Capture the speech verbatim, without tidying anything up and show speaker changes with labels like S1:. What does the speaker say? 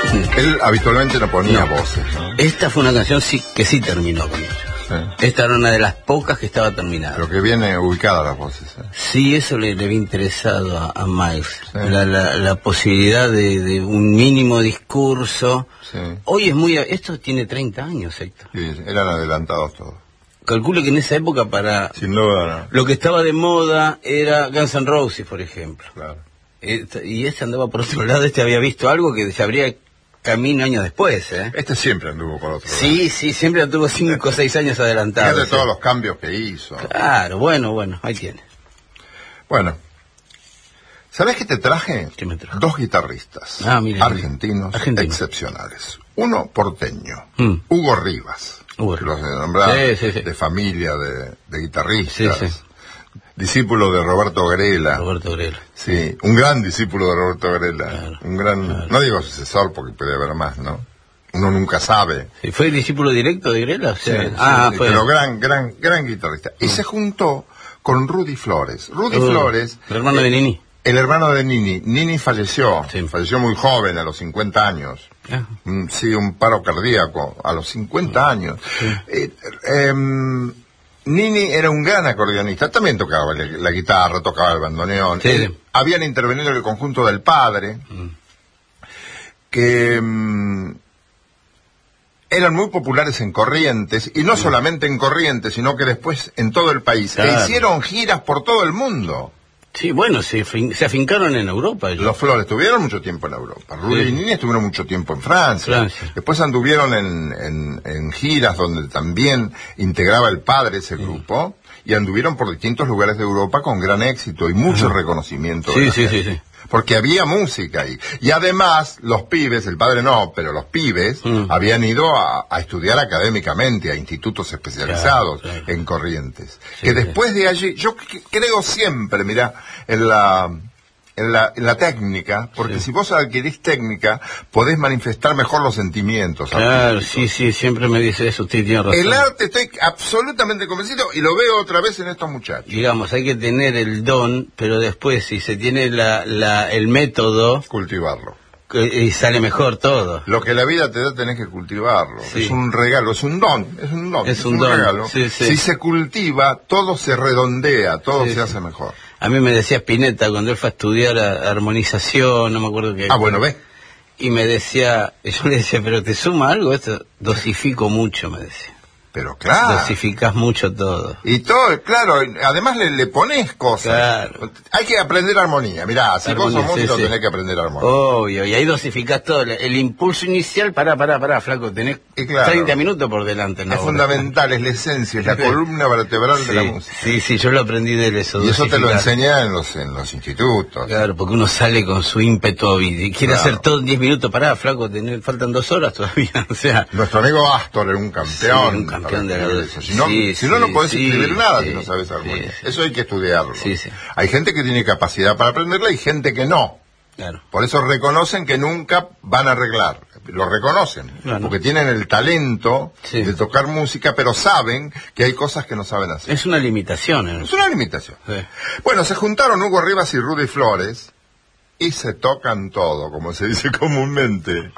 S1: Él habitualmente no ponía
S2: No.
S1: voces, ¿no?
S2: Esta fue una canción sí, que sí terminó con ellos.
S1: Sí.
S2: Esta era una de las pocas que estaba terminada.
S1: Pero que viene ubicada las voces, ¿eh?
S2: Sí, eso le, le había interesado a, a Miles.
S1: Sí.
S2: La, la, la posibilidad de, de un mínimo discurso.
S1: Sí.
S2: Hoy es muy... Esto tiene treinta años, Héctor.
S1: Sí, eran adelantados todos.
S2: Calculo que en esa época para...
S1: Sin duda,
S2: Lo que estaba de moda era Guns N' Roses, por ejemplo.
S1: claro.
S2: Esta- y este andaba por otro lado, este había visto algo que se abría camino años después, ¿eh?
S1: Este siempre anduvo por otro lado.
S2: Sí, sí, siempre tuvo cinco o seis años adelantado.
S1: Fíjate
S2: sí.
S1: todos los cambios que hizo.
S2: Claro, bueno, bueno, ahí tiene.
S1: Bueno, ¿sabés qué te traje?
S2: ¿Qué me trajo?
S1: Dos guitarristas
S2: Ah, mira,
S1: argentinos
S2: Argentino.
S1: excepcionales. Uno porteño,
S2: Mm.
S1: Hugo Rivas,
S2: Hugo
S1: que
S2: Rivas.
S1: los he nombrado,
S2: Sí, sí, sí.
S1: de familia de, de guitarristas,
S2: Sí, sí.
S1: discípulo de Roberto Grela.
S2: Roberto Grela.
S1: Sí, un gran discípulo de Roberto Grela,
S2: Claro,
S1: un gran,
S2: claro.
S1: no digo sucesor porque puede haber más, ¿no? Uno nunca sabe.
S2: Sí, ¿fue el discípulo directo de Grela? O
S1: Sí,
S2: sea,
S1: sí,
S2: ah,
S1: sí,
S2: fue.
S1: pero gran, gran, gran guitarrista. Y se juntó con Rudy Flores. Rudy
S2: Uh,
S1: Flores,
S2: el hermano de Nini.
S1: el hermano de Nini. Nini falleció,
S2: Sí.
S1: falleció muy joven, a los cincuenta años.
S2: Ah,
S1: Mm, Sí, un paro cardíaco, a los cincuenta años. Eh, em, Nini era un gran acordeonista, también tocaba la, la guitarra, tocaba el bandoneón.
S2: Sí,
S1: Él-
S2: sí.
S1: Habían intervenido en el conjunto del padre, que mm, eran muy populares en Corrientes, y no solamente en Corrientes, sino que después en todo el país. E
S2: Claro.
S1: hicieron giras por todo el mundo.
S2: sí, bueno, se, fin- se afincaron en Europa ellos.
S1: Los Flores estuvieron mucho tiempo en Europa. Rudy
S2: Sí.
S1: y Nini estuvieron mucho tiempo en Francia.
S2: Francia.
S1: Después anduvieron en, en, en giras donde también integraba el padre ese grupo. Y anduvieron por distintos lugares de Europa con gran éxito y mucho
S2: Ajá.
S1: reconocimiento. de
S2: Sí,
S1: la
S2: sí,
S1: gente.
S2: sí, sí.
S1: Porque había música ahí. Y además, los pibes, el padre no, pero los pibes
S2: Mm.
S1: habían ido a, a estudiar académicamente a institutos especializados
S2: Claro, claro.
S1: en Corrientes.
S2: Sí,
S1: que
S2: sí.
S1: después de allí, yo c- creo siempre, mira, en la, en la, en la técnica, porque
S2: Sí.
S1: si vos adquirís técnica, podés manifestar mejor los sentimientos.
S2: Claro,
S1: artísticos.
S2: sí, sí, siempre me dice eso, usted tiene razón.
S1: El arte estoy absolutamente convencido y lo veo otra vez en estos muchachos.
S2: Digamos, hay que tener el don, pero después si se tiene la, la, el método,
S1: Cultivarlo.
S2: que- y sale mejor todo.
S1: Lo que la vida te da tenés que cultivarlo.
S2: Sí.
S1: Es un regalo, es un don, es un don,
S2: Es un don,
S1: regalo.
S2: sí, sí.
S1: Si se cultiva, todo se redondea, todo
S2: Sí,
S1: se
S2: sí.
S1: hace mejor.
S2: A mí me decía Spinetta cuando él fue a estudiar a- armonización, no me acuerdo qué.
S1: Ah, bueno, ves.
S2: Y me decía, yo le decía, pero ¿te suma algo esto? Dosifico mucho, me decía.
S1: Pero claro.
S2: Dosificás mucho todo.
S1: Y todo, claro, además le, le pones cosas.
S2: Claro.
S1: Hay que aprender armonía. Mirá, si vos
S2: Armonía,
S1: sos músico
S2: sí, sí.
S1: tenés que aprender armonía.
S2: Obvio, y ahí dosificás todo. El, el impulso inicial, pará, pará, pará, flaco, tenés
S1: Y claro.
S2: treinta minutos por delante. ¿no?
S1: es fundamental, es la esencia, es la
S2: Sí.
S1: columna vertebral
S2: Sí,
S1: de la música.
S2: sí, sí, yo lo aprendí de él, eso.
S1: Y eso te lo
S2: dosificar.
S1: enseña en los, en los institutos.
S2: Claro, porque uno sale con su ímpetu y quiere
S1: Claro.
S2: hacer todo en diez minutos. Pará, flaco, tenés, faltan dos horas todavía. O sea,
S1: Nuestro amigo Astor era un campeón.
S2: Sí, un campeón de la
S1: para
S2: dulce.
S1: eso. Si no,
S2: Sí,
S1: si no,
S2: sí,
S1: no podés
S2: sí,
S1: escribir nada
S2: sí,
S1: si no sabes armonía.
S2: sí.
S1: Eso hay que estudiarlo.
S2: Sí, sí.
S1: Hay gente que tiene capacidad para aprenderla y gente que no.
S2: claro.
S1: Por eso reconocen que nunca van a arreglar. Lo reconocen.
S2: Claro.
S1: Porque tienen el talento
S2: Sí.
S1: de tocar música, pero saben que hay cosas que no saben hacer.
S2: Es una limitación. ¿eh?
S1: Es una limitación.
S2: Sí.
S1: Bueno, se juntaron Hugo Rivas y Rudy Flores y se tocan todo, como se dice comúnmente.